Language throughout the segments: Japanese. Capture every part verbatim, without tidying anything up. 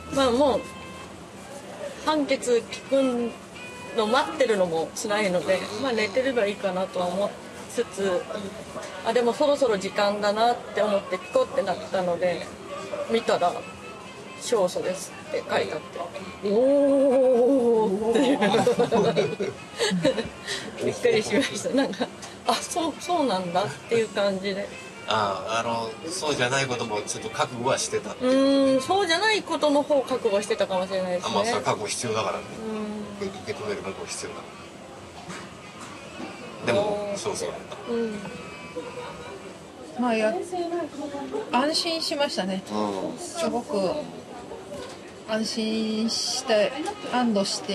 まあもう判決聞くの待ってるのも辛いので、まあ寝てればいいかなとは思いつつ、あでもそろそろ時間だなって思ってピコってなったので見たら勝訴ですって書いてあって、おーっていうびっくりしました。なんかあそうそうなんだっていう感じで。 ああ、あのそうじゃないこともちょっと覚悟はしてたっていう。 うーん、そうじゃないことの方覚悟してたかもしれないですね。 あ、まあそれは覚悟必要だからね。 うん、 受け止める覚悟必要だから。でもそうそうだった。 うん、 まあや安心しましたね。 うん、 すごく安心して安堵して、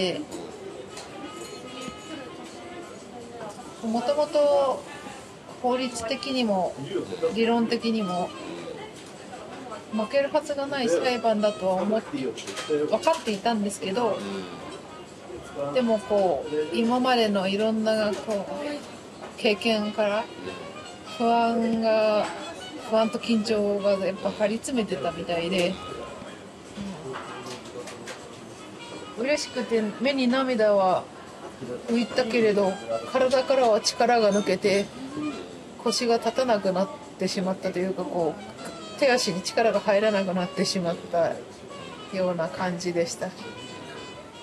もともと法律的にも理論的にも負けるはずがない裁判だとは思って分かっていたんですけど、でもこう今までのいろんなこう経験から不安が不安と緊張がやっぱ張り詰めてたみたいで、うん、嬉しくて目に涙は浮いたけれど体からは力が抜けて腰が立たなくなってしまったというか、こう手足に力が入らなくなってしまったような感じでした。